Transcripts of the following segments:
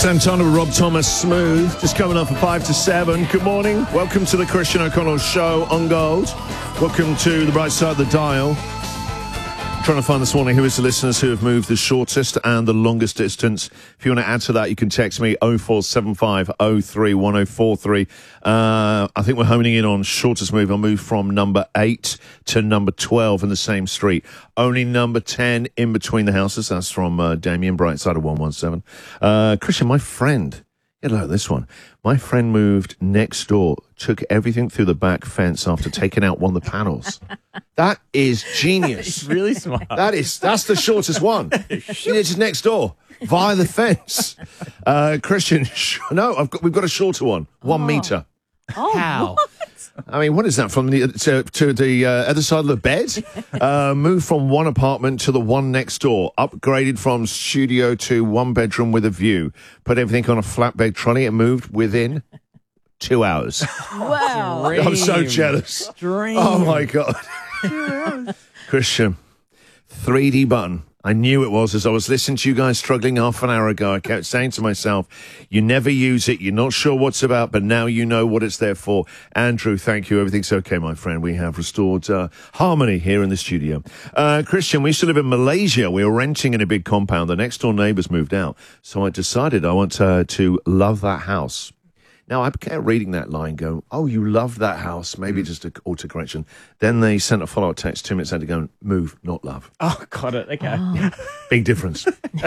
Santana with Rob Thomas, Smooth, just coming up at 5 to 7. Good morning. Welcome to the Christian O'Connell Show on Gold. Welcome to the bright side of the dial. Trying to find this morning who is the listeners who have moved the shortest and the longest distance. If you want to add to that, you can text me 0475 03 1043. I think we're honing in on shortest move. I moved from number 8 to number 12 in the same street. Only number 10 in between the houses. That's from Damien, Brightside of 117. Christian, my friend, you know this one. My friend moved next door, took everything through the back fence after taking out one of the panels. That is genius. It's really smart. That's the shortest one. She lives just next door via the fence. Christian, we've got a shorter one, 1 meter. Oh, how? What? I mean, what is that from the to the other side of the bed? Moved from one apartment to the one next door. Upgraded from studio to 1 bedroom with a view. Put everything on a flatbed trolley and moved within 2 hours. Wow. Dream. I'm so jealous. Dream. Oh my God. Christian, 3D button. I knew it was as I was listening to you guys struggling half an hour ago. I kept saying to myself, you never use it. You're not sure what's about, but now you know what it's there for. Andrew, thank you. Everything's okay, my friend. We have restored harmony here in the studio. Christian, we used to live in Malaysia. We were renting in a big compound. The next door neighbours moved out. So I decided I want to love that house. Now, I kept reading that line going, oh, you love that house. Maybe just an autocorrection. Then they sent a follow-up text 2 minutes later going, move, not love. Oh, got it. Okay. Oh. Big difference.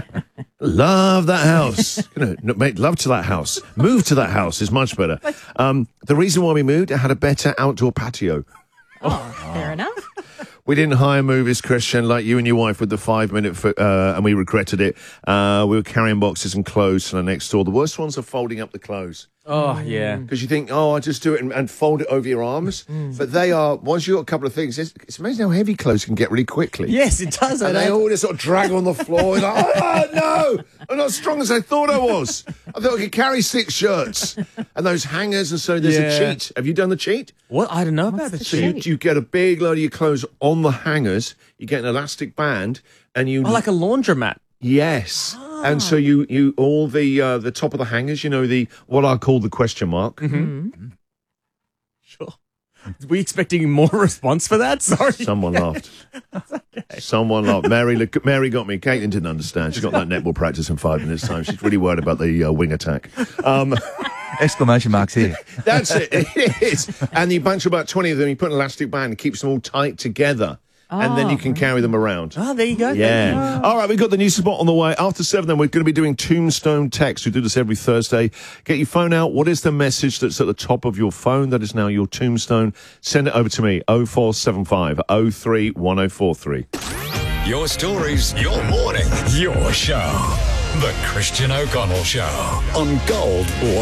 Love that house. Make love to that house. Move to that house is much better. The reason why we moved, it had a better outdoor patio. Oh, fair enough. We didn't hire movies, Christian, like you and your wife with the 5-minute, and we regretted it. We were carrying boxes and clothes to the next door. The worst ones are folding up the clothes. Oh, yeah. Because you think, I just do it and fold it over your arms. But they are, once you've got a couple of things, it's amazing how heavy clothes can get really quickly. Yes, it does. And they all just sort of drag on the floor. It's like, oh, no, I'm not as strong as I thought I was. I thought I could carry 6 shirts. And those hangers, and so there's a cheat. Have you done the cheat? What? I don't know about the So cheat. you get a big load of your clothes on the hangers, you get an elastic band, and you... Oh, like a laundromat. Yes. And so you all the top of the hangers, what I call the question mark. Mm-hmm. Sure. Were you expecting more response for that? Sorry. Someone laughed. Okay. Someone laughed. Mary got me. Caitlin didn't understand. She got that netball practice in 5 minutes' time. She's really worried about the wing attack. Exclamation marks here. That's it. It is. And you bunch about 20 of them. You put an elastic band and keeps them all tight together. And then you can carry them around. Oh, there you go. Yeah. All right, we've got the new spot on the way. After 7, then, we're going to be doing Tombstone Text. We do this every Thursday. Get your phone out. What is the message that's at the top of your phone? That is now your tombstone. Send it over to me, 0475 03 1043. Your stories, your morning, your show. The Christian O'Connell Show on Gold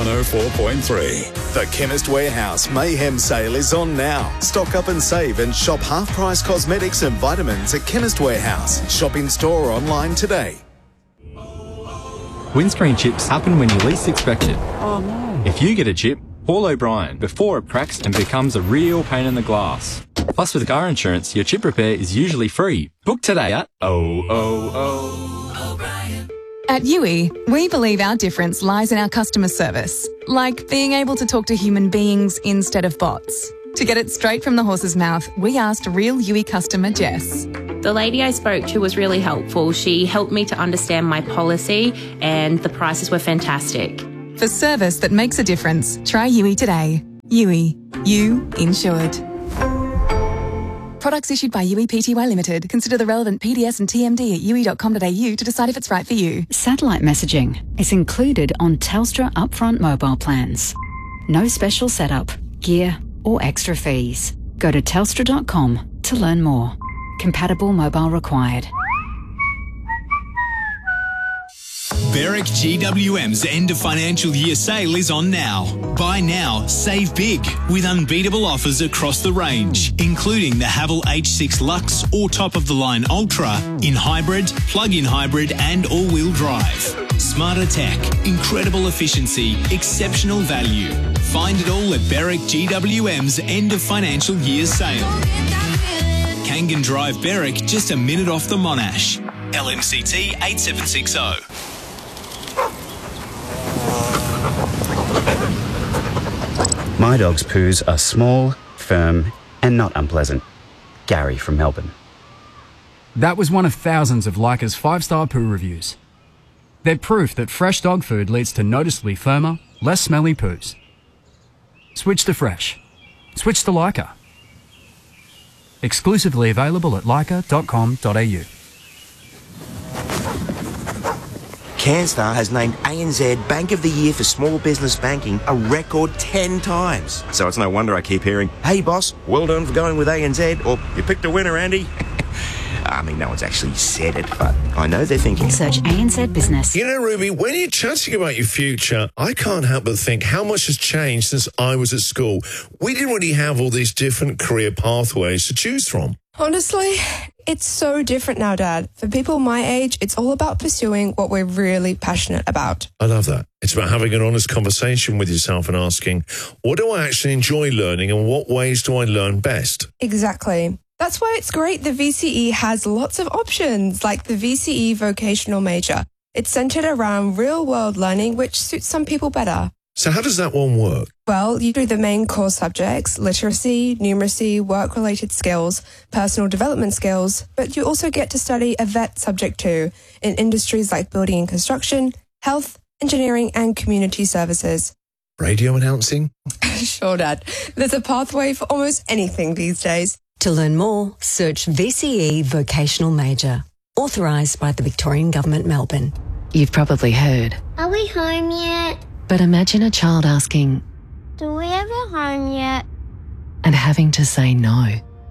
104.3. The Chemist Warehouse Mayhem Sale is on now. Stock up and save and shop half-price cosmetics and vitamins at Chemist Warehouse. Shop in store or online today. Windscreen chips happen when you least expect it. Oh, no. If you get a chip, call O'Brien before it cracks and becomes a real pain in the glass. Plus, with car insurance, your chip repair is usually free. Book today at O'Brien. At UE, we believe our difference lies in our customer service, like being able to talk to human beings instead of bots. To get it straight from the horse's mouth, we asked real UE customer Jess. The lady I spoke to was really helpful. She helped me to understand my policy and the prices were fantastic. For service that makes a difference, try UE today. UE. You insured. Products issued by UE Pty Limited. Consider the relevant PDS and TMD at ue.com.au to decide if it's right for you. Satellite messaging is included on Telstra upfront mobile plans. No special setup, gear or extra fees. Go to telstra.com to learn more. Compatible mobile required. Berwick GWM's end of financial year sale is on now. Buy now, save big with unbeatable offers across the range, including the Haval H6 Lux or top-of-the-line Ultra in hybrid, plug-in hybrid and all-wheel drive. Smarter tech, incredible efficiency, exceptional value. Find it all at Berwick GWM's end of financial year sale. Kangan Drive, Berwick, just a minute off the Monash. LMCT 8760. My dog's poos are small, firm, and not unpleasant. Gary from Melbourne. That was one of thousands of Leica's 5-star poo reviews. They're proof that fresh dog food leads to noticeably firmer, less smelly poos. Switch to fresh. Switch to Leica. Exclusively available at leica.com.au. CanStar has named ANZ Bank of the Year for Small Business Banking a record 10 times. So it's no wonder I keep hearing, "Hey boss, well done for going with ANZ," or "You picked a winner, Andy." I mean, no one's actually said it, but I know they're thinking. Search ANZ Business. You know, Ruby, when you're chatting about your future, I can't help but think how much has changed since I was at school. We didn't really have all these different career pathways to choose from. Honestly, it's so different now, Dad. For people my age, it's all about pursuing what we're really passionate about. I love that. It's about having an honest conversation with yourself and asking, what do I actually enjoy learning and what ways do I learn best? Exactly. That's why it's great the VCE has lots of options, like the VCE Vocational Major. It's centred around real-world learning, which suits some people better. So how does that one work? Well, you do the main core subjects, literacy, numeracy, work-related skills, personal development skills, but you also get to study a VET subject too, in industries like building and construction, health, engineering and community services. Radio announcing? Sure, Dad. There's a pathway for almost anything these days. To learn more, search VCE Vocational Major. Authorised by the Victorian Government, Melbourne. You've probably heard. Are we home yet? But imagine a child asking, Do we have a home yet? and having to say no.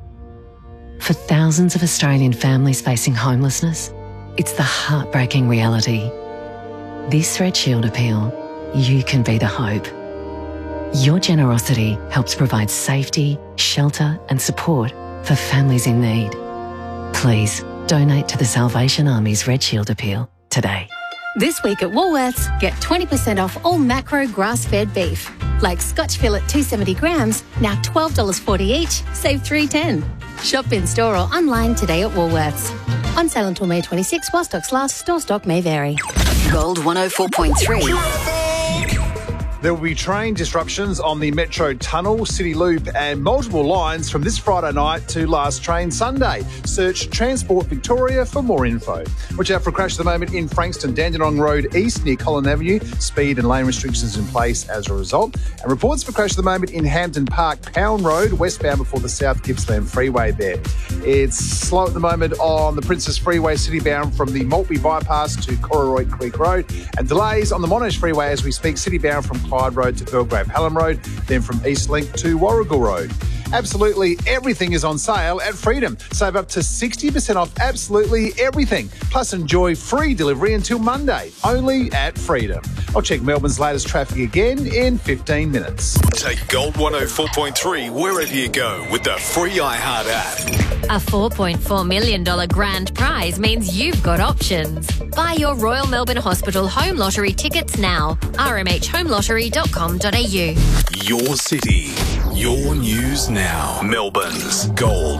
For thousands of Australian families facing homelessness, it's the heartbreaking reality. This Red Shield appeal, you can be the hope. Your generosity helps provide safety, shelter and support for families in need. Please donate to the Salvation Army's Red Shield appeal today. This week at Woolworths, get 20% off all macro grass-fed beef. Like Scotch fillet 270 grams, now $12.40 each, save $3.10. Shop in store or online today at Woolworths. On sale until May 26, while stocks last, store stock may vary. Gold 104.3. There will be train disruptions on the Metro Tunnel, City Loop and multiple lines from this Friday night to last train Sunday. Search Transport Victoria for more info. Watch out for a crash at the moment in Frankston, Dandenong Road East near Collin Avenue. Speed and lane restrictions in place as a result. And reports for crash at the moment in Hampton Park, Pound Road, westbound before the South Gippsland Freeway there. It's slow at the moment on the Princess Freeway, citybound from the Maltby Bypass to Cororoy Creek Road. And delays on the Monash Freeway as we speak, citybound from Clyde Road to Belgrave Hallam Road, then from Eastlink to Warrigal Road. Absolutely everything is on sale at Freedom. Save up to 60% off absolutely everything. Plus enjoy free delivery until Monday, only at Freedom. I'll check Melbourne's latest traffic again in 15 minutes. Take Gold 104.3 wherever you go with the free iHeart app. A $4.4 million grand prize means you've got options. Buy your Royal Melbourne Hospital Home Lottery tickets now. rmhhomelottery.com.au. Your city, your news now. Melbourne's Gold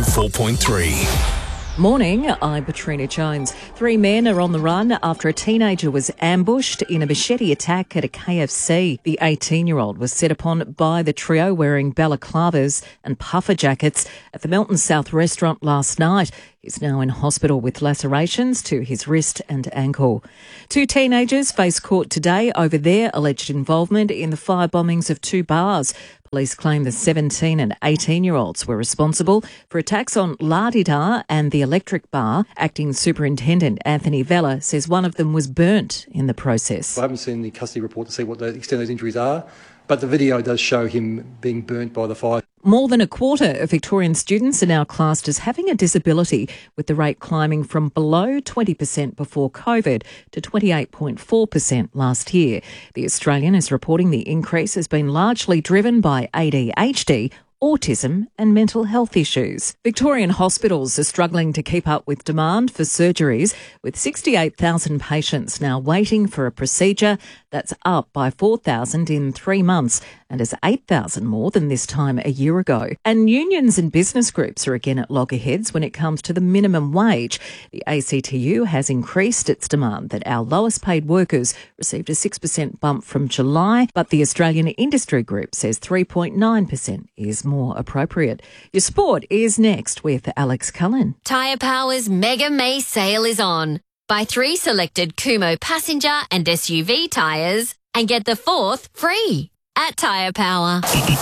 104.3. Morning, I'm Patrina Jones. 3 men are on the run after a teenager was ambushed in a machete attack at a KFC. The 18-year-old was set upon by the trio wearing balaclavas and puffer jackets at the Melton South restaurant last night. He's now in hospital with lacerations to his wrist and ankle. 2 teenagers face court today over their alleged involvement in the fire bombings of 2 bars. Police claim the 17 and 18-year-olds were responsible for attacks on La Di Da and the Electric Bar. Acting Superintendent Anthony Vella says one of them was burnt in the process. I haven't seen the custody report to see what the extent of those injuries are, but the video does show him being burnt by the fire. More than a quarter of Victorian students are now classed as having a disability, with the rate climbing from below 20% before COVID to 28.4% last year. The Australian is reporting the increase has been largely driven by ADHD, autism and mental health issues. Victorian hospitals are struggling to keep up with demand for surgeries, with 68,000 patients now waiting for a procedure. That's up by 4,000 in 3 months. and is 8,000 more than this time a year ago. And unions and business groups are again at loggerheads when it comes to the minimum wage. The ACTU has increased its demand that our lowest paid workers received a 6% bump from July, but the Australian Industry Group says 3.9% is more appropriate. Your sport is next with Alex Cullen. Tyre Power's Mega May sale is on. Buy 3 selected Kumho passenger and SUV tyres and get the 4th free at Tyre Power.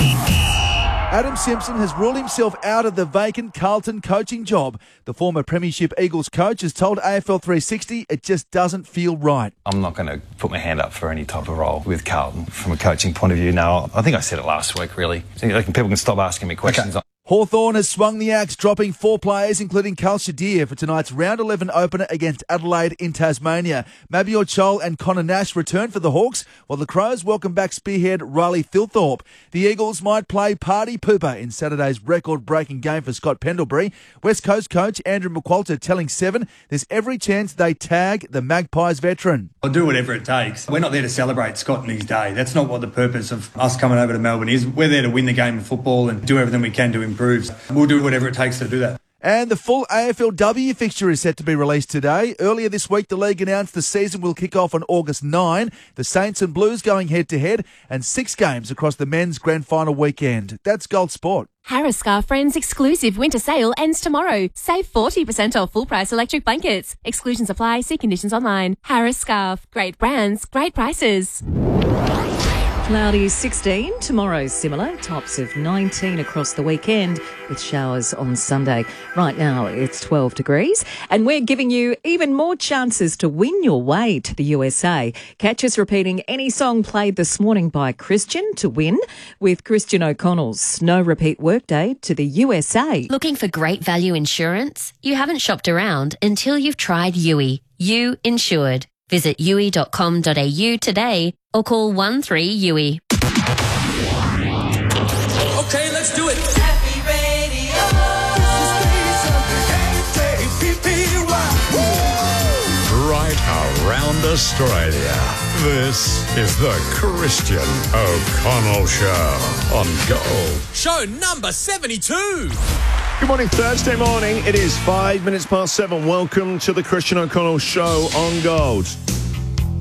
Adam Simpson has ruled himself out of the vacant Carlton coaching job. The former Premiership Eagles coach has told AFL 360 it just doesn't feel right. I'm not going to put my hand up for any type of role with Carlton from a coaching point of view. No, I think I said it last week, really. So people can stop asking me questions. Okay. Hawthorn has swung the axe, dropping 4 players, including Kal Shadir, for tonight's round 11 opener against Adelaide in Tasmania. Mabior Chol and Connor Nash return for the Hawks, while the Crows welcome back spearhead Riley Thilthorpe. The Eagles might play party pooper in Saturday's record-breaking game for Scott Pendlebury. West Coast coach Andrew McQualter telling Seven there's every chance they tag the Magpies veteran. I'll do whatever it takes. We're not there to celebrate Scott and his day. That's not what the purpose of us coming over to Melbourne is. We're there to win the game of football and do everything we can to improve. We'll do whatever it takes to do that. And the full AFLW fixture is set to be released today. Earlier this week, the league announced the season will kick off on August 9. The Saints and Blues going head-to-head and 6 games across the men's grand final weekend. That's Gold Sport. Harris Scarf Friends exclusive winter sale ends tomorrow. Save 40% off full price electric blankets. Exclusions apply. See conditions online. Harris Scarf. Great brands, great prices. Cloudy 16, tomorrow's similar, tops of 19 across the weekend with showers on Sunday. Right now it's 12 degrees and we're giving you even more chances to win your way to the USA. Catch us repeating any song played this morning by Christian to win with Christian O'Connell's No Repeat Workday to the USA. Looking for great value insurance? You haven't shopped around until you've tried Yui. You Insured. Visit yui.com.au today or call 13-YUI. Okay, let's do it. Happy Radio. Right around Australia. This is the Christian O'Connell Show on Gold. Show number 72. Good morning, Thursday morning. It is 5 minutes past 7. Welcome to the Christian O'Connell Show on Gold.